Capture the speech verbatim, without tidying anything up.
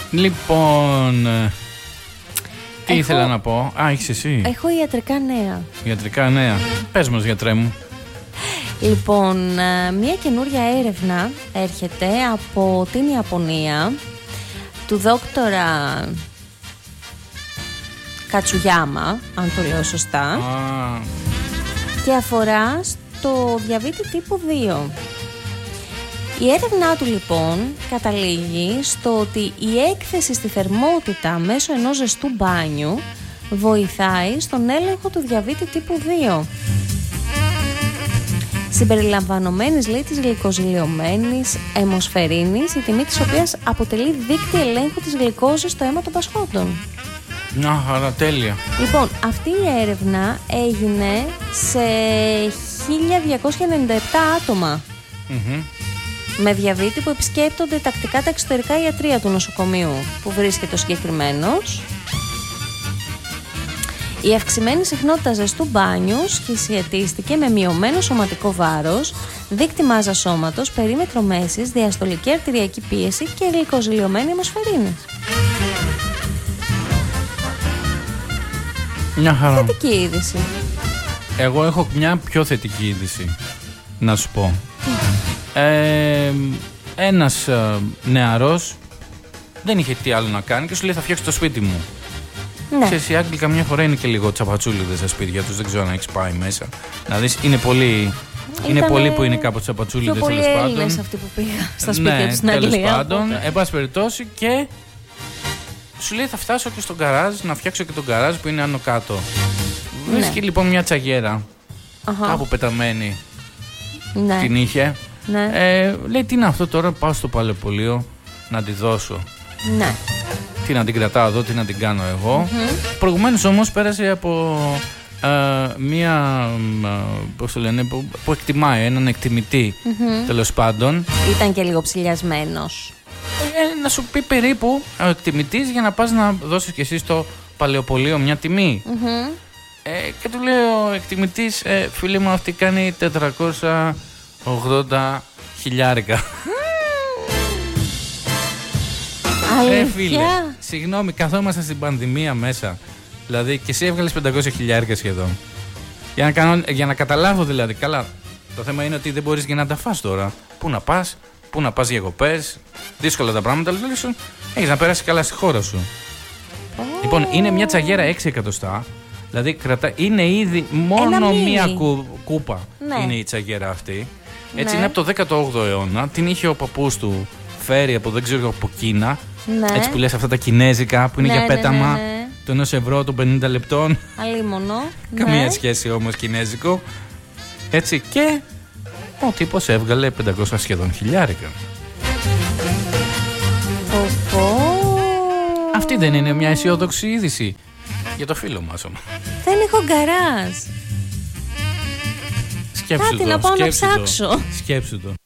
Λοιπόν, τι έχω... ήθελα να πω. Α, έχεις εσύ. Έχω ιατρικά νέα. Ιατρικά νέα. Πες μας, γιατρέ μου. Λοιπόν, μια καινούρια έρευνα έρχεται από την Ιαπωνία του δόκτορα Κατσουγιάμα, αν το λέω σωστά, Α. και αφορά στο διαβήτη τύπου δύο. Η έρευνά του λοιπόν καταλήγει στο ότι η έκθεση στη θερμότητα μέσω ενός ζεστού μπάνιου βοηθάει στον έλεγχο του διαβήτη τύπου δύο. Συμπεριλαμβανομένης, λέει, της γλυκοζηλιωμένης αιμοσφαιρίνης, η τιμή της οποίας αποτελεί δείκτη ελέγχου της γλυκόζης στο αίμα των πασχόντων. Να, χαρά, τέλεια. Λοιπόν, αυτή η έρευνα έγινε σε χίλια διακόσια ενενήντα επτά άτομα Mm-hmm. με διαβήτη που επισκέπτονται τακτικά τα εξωτερικά ιατρεία του νοσοκομείου που βρίσκεται ο συγκεκριμένος. Η αυξημένη συχνότητα ζεστού μπάνιου σχετίστηκε με μειωμένο σωματικό βάρος, δείκτη μάζα σώματος, περίμετρο μέσης, διαστολική αρτηριακή πίεση και γλυκοζηλιωμένη αιμοσφαιρίνη. Μια χαρά. Θετική είδηση. Εγώ έχω μια πιο θετική είδηση να σου πω. Ε, ένας ε, νεαρός δεν είχε τι άλλο να κάνει και σου λέει θα φτιάξω το σπίτι μου. Ναι. Ξέρεις, οι Άγγλοι καμιά φορά είναι και λίγο τσαπατσούλιδες στα σπίτια τους. Δεν ξέρω αν έχεις πάει μέσα να δεις. Είναι πολλοί, είναι πολλοί που είναι κάπως τσαπατσούλιδες, πιο πολλοί τέλος πάντων. Έλληνες αυτοί που πήγα στα σπίτια ναι, τους στην Αγγλία. τέλος πάντων, οπότε. εν πάση περιπτώσει, και σου λέει θα φτάσω και στον γκαράζ, να φτιάξω και τον γκαράζ που είναι άνω κάτω. Ναι. Βρίσκει λοιπόν μια τσαγέρα, Αχα. κάπου πεταμένη, Ναι. την είχε. Ναι. Ε, λέει τι είναι αυτό τώρα, πάω στο παλαιοπωλείο να τη δώσω. Ναι. Τι να την κρατάω εδώ, τι να την κάνω εγώ. Mm-hmm. Προηγουμένως όμως πέρασε από ε, μία, ε, πώς το λένε, που, που εκτιμάει, έναν εκτιμητή, Mm-hmm. τέλος πάντων. Ήταν και λίγο ψηλιασμένος. Ε, να σου πει περίπου ο εκτιμητής για να πας να δώσεις και εσύ στο παλαιοπωλείο μια τιμή. Mm-hmm. Ε, και του λέει ο εκτιμητής, ε, φίλε μου, αυτή κάνει τετρακόσια ογδόντα χιλιάρικα. Αλήθεια. Ε, φίλε, συγγνώμη, καθόμαστε στην πανδημία μέσα. Δηλαδή και εσύ έβγαλες πεντακόσια χιλιάρικα σχεδόν. Για να, κάνω, για να καταλάβω δηλαδή. Καλά, το θέμα είναι ότι δεν μπορείς και να τα φας τώρα. Πού να πας, πού να πας διακοπές. Δύσκολα τα πράγματα. Δηλαδή, έχεις να περάσει καλά στη χώρα σου. Oh. Λοιπόν, είναι μια τσαγέρα έξι εκατοστά. Δηλαδή κρατά, είναι ήδη μόνο μία κου, κούπα. Ναι. Είναι η τσαγέρα αυτή. Έτσι, ναι. Είναι από το δέκατο όγδοο αιώνα. Την είχε ο παππούς του φέρει από δεν ξέρω από Κίνα. Ναι. Έτσι που λες αυτά τα κινέζικα που είναι, ναι, για πέταμα, ναι, ναι, ναι. Το ενός ευρώ των πενήντα λεπτών. Αλίμονο. Καμία, ναι, σχέση σχέση όμως κινέζικο. Έτσι, και ο τύπος έβγαλε πεντακόσια σχεδόν χιλιάρικα. Αυτή δεν είναι μια αισιόδοξη είδηση για το φίλο μας όμως? Δεν έχω γκαράζ. Σκέψου Κάτι το, να πάω σκέψου να ψάξω. Το, σκέψου το.